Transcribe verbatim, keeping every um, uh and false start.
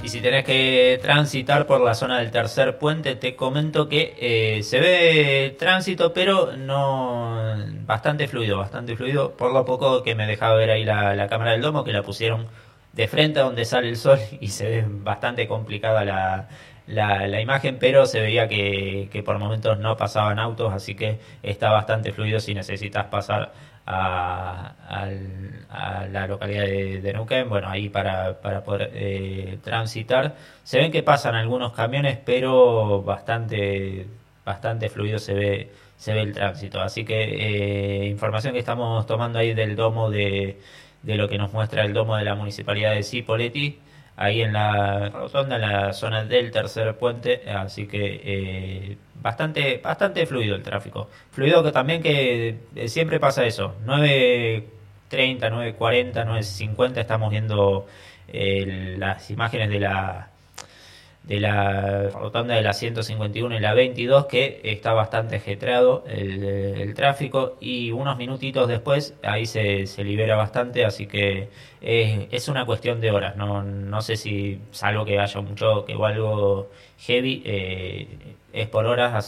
Y si tenés que transitar por la zona del tercer puente, te comento que eh, se ve tránsito, pero no bastante fluido, bastante fluido. Por lo poco que me dejaba ver ahí la, la cámara del domo, que la pusieron de frente a donde sale el sol y se ve bastante complicada la, la, la imagen, pero se veía que, que por momentos no pasaban autos, así que está bastante fluido si necesitas pasar a, al- a la localidad de, de Neuquén, bueno, ahí para, para poder eh, transitar. Se ven que pasan algunos camiones, pero bastante, bastante fluido se ve, se ve el tránsito. Así que eh, información que estamos tomando ahí del domo de, de lo que nos muestra el domo de la municipalidad de Cipolletti, ahí en la rotonda, en la zona del tercer puente, así que eh, bastante, bastante fluido el tráfico. Fluido que también que eh, siempre pasa eso, nueve treinta, nueve cuarenta, nueve cincuenta estamos viendo eh, las imágenes de la de la rotonda de la ciento cincuenta y uno y la veintidós, que está bastante ajetreado el, el tráfico, y unos minutitos después ahí se, se libera bastante, así que es, es una cuestión de horas. No, no sé si salvo que haya un choque o algo heavy, eh, es por horas.